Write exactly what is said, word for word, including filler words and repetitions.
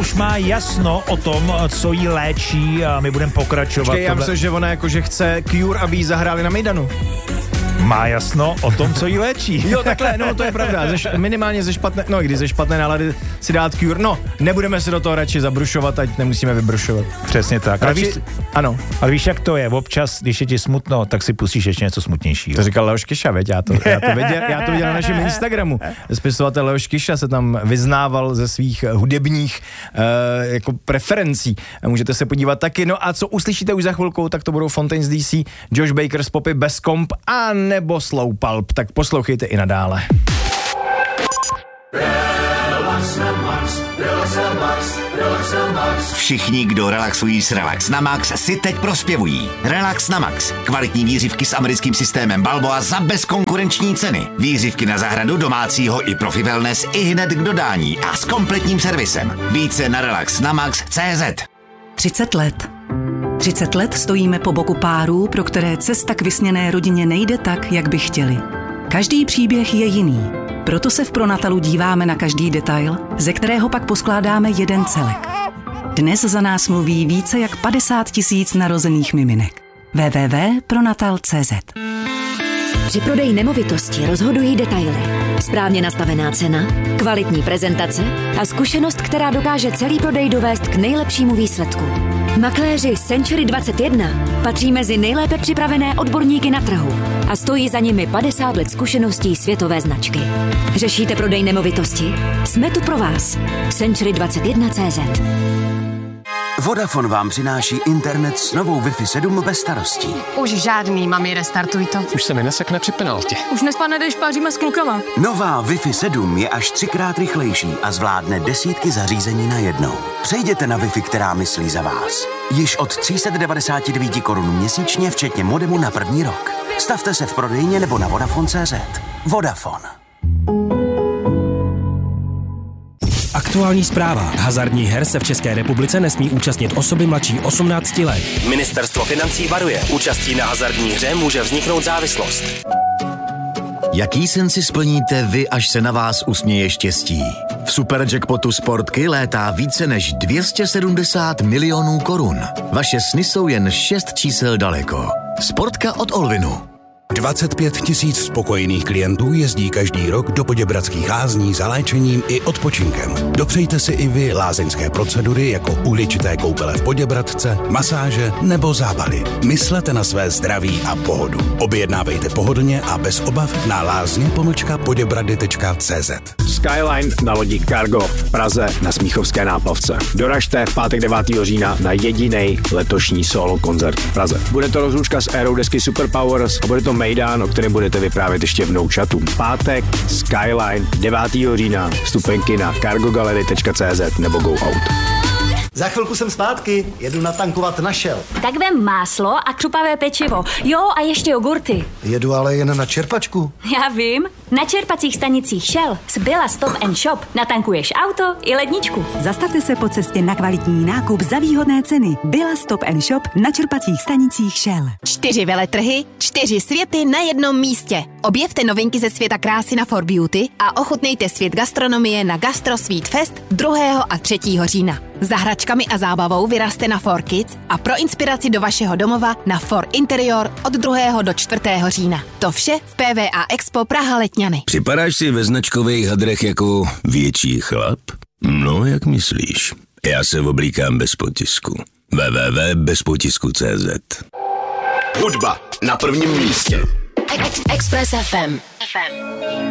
už má jasno o tom, co jí léčí a my budeme pokračovat. Počkej, já myslím, že ona jako, že chce Cure, aby jí zahráli na Mejdanu. Má jasno o tom, co jí léčí. Jo, takhle, no to je pravda. Ze, minimálně ze špatné, no i když ze špatné nálady si dát Cure. No, nebudeme se do toho radši zabrušovat, ať nemusíme vybrušovat. Přesně tak. Ale víš, ano. Ale víš, jak to je? Občas, když je ti smutno, tak si pustíš ještě něco smutnějšího. To říkal Leoš Kyša, veď? Já to, já to viděl, já to viděl na našem Instagramu. Spisovatel Leoš Kyša se tam vyznával ze svých hudebních uh, jako preferencí. Můžete se podívat taky. No a co uslyšíte už za chvilkou, tak to budou Fontaines D C, Josh Baker z Popy bez komp a nebo Slow Pulp, tak poslouchejte i nadále. Všichni, kdo relaxují s Relax na Max, si teď prospěvují. Relax na Max. Kvalitní výřivky s americkým systémem Balboa za bezkonkurenční ceny. Výřivky na zahradu, domácího i profi wellness i hned k dodání a s kompletním servisem. Více na relax na max tečka cé zet. třicet let. třicet let stojíme po boku párů, pro které cesta k vysněné rodině nejde tak, jak by chtěli. Každý příběh je jiný, proto se v Pronatalu díváme na každý detail, ze kterého pak poskládáme jeden celek. Dnes za nás mluví více jak padesát tisíc narozených miminek. w w w tečka pronatal tečka cé zet. Při prodeji nemovitosti rozhodují detaily. Správně nastavená cena, kvalitní prezentace a zkušenost, která dokáže celý prodej dovést k nejlepšímu výsledku. Makléři Century dvacet jedna patří mezi nejlépe připravené odborníky na trhu a stojí za nimi padesát let zkušeností světové značky. Řešíte prodej nemovitosti? Jsme tu pro vás. Century dvacet jedna tečka cé zet. Vodafone vám přináší internet s novou Wi-Fi sedm bez starostí. Už žádný, mami, restartuj to. Už se mi nesekne při penaltě. Už nespadne, když páříme s klukama. Nová Wi-Fi sedm je až třikrát rychlejší a zvládne desítky zařízení najednou. Přejděte na Wi-Fi, která myslí za vás. Již od tři sta devadesát devět korun měsíčně, včetně modemu na první rok. Stavte se v prodejně nebo na Vodafone tečka cé zet. Vodafone. Aktuální zpráva. Hazardních her se v České republice nesmí účastnit osoby mladší osmnácti let. Ministerstvo financí varuje. Účastí na hazardní hře může vzniknout závislost. Jaký sen si splníte vy, až se na vás usměje štěstí? V Superjackpotu Sportky létá více než dvě stě sedmdesát milionů korun. Vaše sny jsou jen šest čísel daleko. Sportka od Olvinu. dvacet pět tisíc spokojených klientů jezdí každý rok do Poděbradských lázní za léčením i odpočinkem. Dopřejte si i vy lázeňské procedury jako uhličité koupele v Poděbradce, masáže nebo zábaly. Myslete na své zdraví a pohodu. Objednávejte pohodlně a bez obav na lázně pomlčka poděbrady tečka cé zet. Skyline na lodi Cargo v Praze na Smíchovské náplavce. Doražte v pátek devátého října na jedinej letošní solo koncert v Praze. Bude to rozlučka s érou desky Superpowers a bude to Mejdán, o kterém budete vyprávět ještě v Nouchatu. Pátek, Skyline, devátého října, vstupenky na cargogalery tečka cé zet nebo Go Out. Za chvilku jsem zpátky, jedu natankovat na Shell. Tak vem máslo a křupavé pečivo. Jo, a ještě jogurty. Jedu ale jen na čerpačku. Já vím. Na čerpacích stanicích Shell z Billa Stop and Shop natankuješ auto i ledničku. Zastavte se po cestě na kvalitní nákup za výhodné ceny. Billa Stop and Shop na čerpacích stanicích Shell. Čtyři veletrhy, čtyři světy na jednom místě. Objevte novinky ze světa krásy na For Beauty a ochutnejte svět gastronomie na Gastro Sweet Fest druhého a třetího října. Za hračkami a zábavou vyraste na For Kids a pro inspiraci do vašeho domova na For Interior od druhého do čtvrtého října. To vše v P V A Expo Praha Letňany. Připadáš si ve značkových hadrech jako větší chlap? No, jak myslíš? Já se oblíkám bez potisku. w w w tečka bez potisku tečka cé zet. Hudba na prvním místě. Express F M.